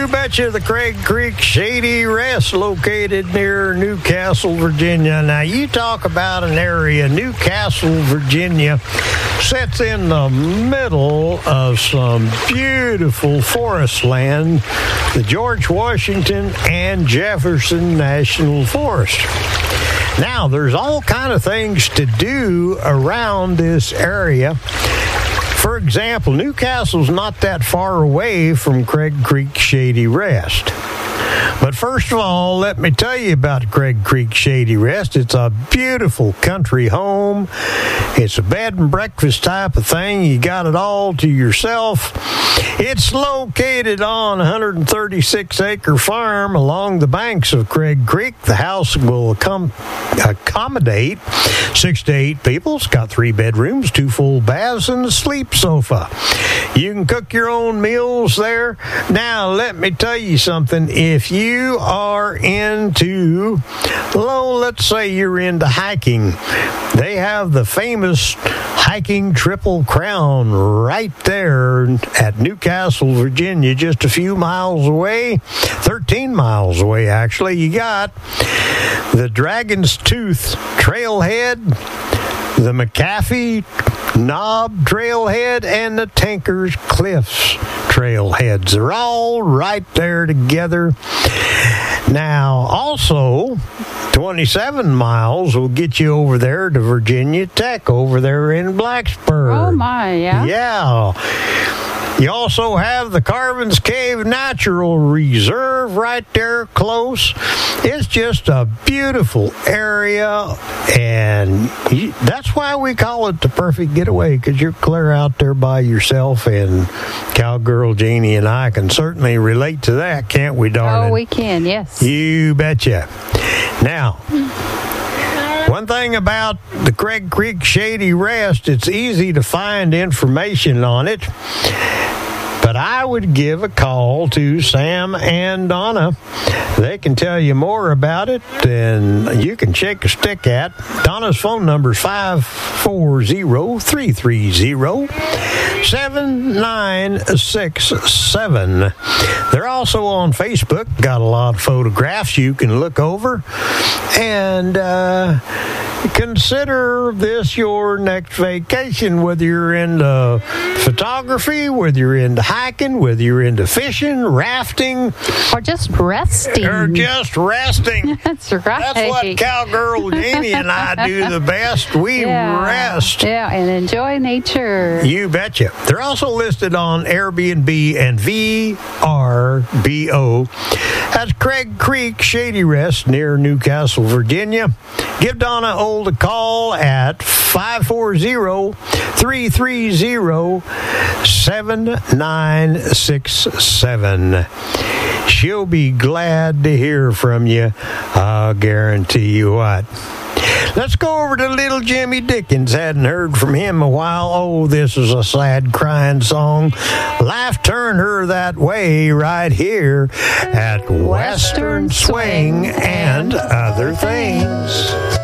You betcha, the Craig Creek Shady Rest, located near Newcastle, Virginia. Now, you talk about an area, Newcastle, Virginia, sits in the middle of some beautiful forest land, the George Washington and Jefferson National Forest. Now, there's all kind of things to do around this area. For example, Newcastle's not that far away from Craig Creek Shady Rest. But first of all, let me tell you about Craig Creek Shady Rest. It's a beautiful country home. It's a bed and breakfast type of thing. You got it all to yourself. It's located on a 136-acre farm along the banks of Craig Creek. The house will accommodate 6 to 8 people. It's got 3 bedrooms, 2 full baths, and a sleep sofa. You can cook your own meals there. Now, let me tell you something. If you are into, let's say you're into hiking, they have the famous hiking Triple Crown right there at Newcastle, Virginia, just a few miles away, 13 miles away, actually. You got the Dragon's Tooth Trailhead, the McAfee Knob Trailhead, and the Tinker's Cliffs Trailheads. They're all right there together. Now, also, 27 miles will get you over there to Virginia Tech over there in Blacksburg. Oh, my, yeah. Yeah. You also have the Carvin's Cave Natural Reserve right there close. It's just a beautiful area, and that's why we call it the perfect getaway, because you're clear out there by yourself, and Cowgirl Jeannie and I can certainly relate to that, can't we, darling? Oh, we can, yes. You betcha. Now, one thing about the Craig Creek Shady Rest, it's easy to find information on it, but I would give a call to Sam and Donna. They can tell you more about it than you can shake a stick at. Donna's phone number is 540-330-7967. They're also on Facebook. Got a lot of photographs you can look over. And consider this your next vacation, whether you're into photography, whether you're into hiking, whether you're into fishing, rafting, or just resting. That's right. That's what Cowgirl Jeannie and I do the best. We rest. Yeah, and enjoy nature. You betcha. They're also listed on Airbnb and VRBO. That's Craig Creek Shady Rest near Newcastle, Virginia. Give Donna Old a call at 540-330-7967. She'll be glad to hear from you. I'll guarantee you what. Let's go over to Little Jimmy Dickens. Hadn't heard from him a while. Oh, this is a sad crying song. Life turned her that way right here at Western Swing and Other Things.